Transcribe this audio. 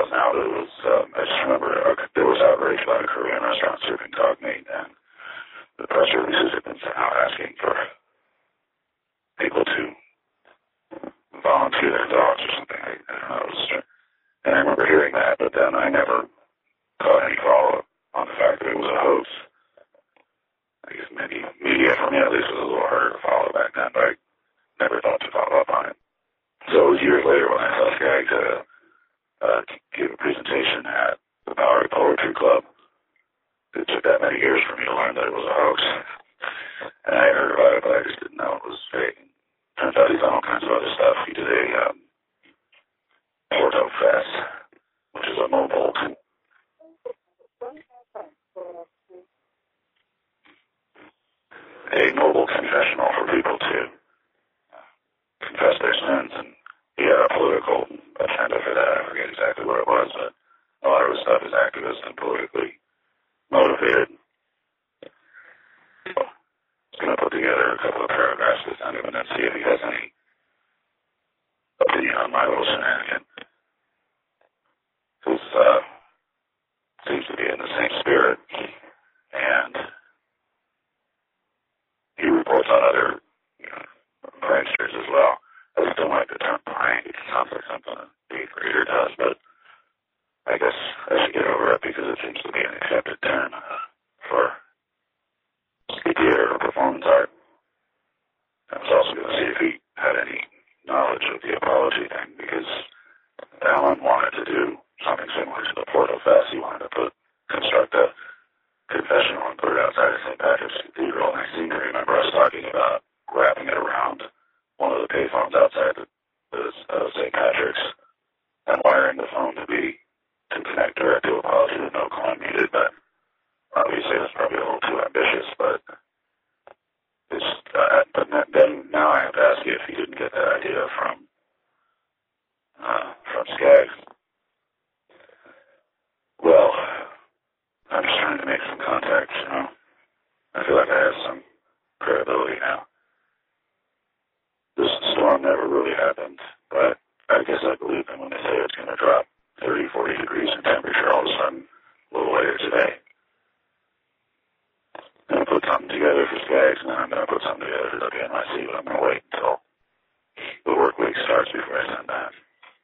was now. It was, I just remember there was outrage about a Korean restaurant serving dog meat, and the press releases had been sent out asking for people to volunteer their dogs or something. I don't know. And I remember hearing that, but then I never caught any follow-up on the fact that it was a hoax. I guess maybe media for me at least was a little harder to follow back then, but I never thought to follow up on it. So it was years later when I saw Skaggs give a presentation at the Bowery Poetry Club. It took that many years for me to learn that it was a hoax. And I had heard about it, but I just didn't know it was fake. Turns out he's done all kinds of other stuff. He did a Porto Fest, which is a mobile confessional for people to confess their sins, and he had a political agenda for that. I forget exactly what it was, but a lot of his stuff is activist and politically motivated. So I'm going to put together a couple of paragraphs to send him and then see if he has any opinion on my little shenanigan. Because seems to be in the same spirit, and he reports on other pranksters as well. I just don't like the term prank. It sounds like something an 8th grader does, but I guess I should get over it because it seems to be an accepted term for theater or performance art. I was also going to see if he had any knowledge of the apology thing, because Alan wanted to do something similar to the Porto Fest. He wanted to construct a confessional and put it outside of St. Patrick's Cathedral, and I seem to remember us talking about wrapping it around one of the payphones outside St. Patrick's and wiring the phone to connect direct to apology with no call needed, but obviously that's probably a little too ambitious, but then now I have to ask you if you didn't get that idea from Skaggs. Well, I'm just trying to make some contacts, I feel like I have some credibility now. This storm never really happened, but I guess I believe them when they say it's going to drop 30, 40 degrees in temperature all of a sudden a little later today. I'm going to put something together for Skaggs, and then I'm going to put something together for WNYC, but I'm going to wait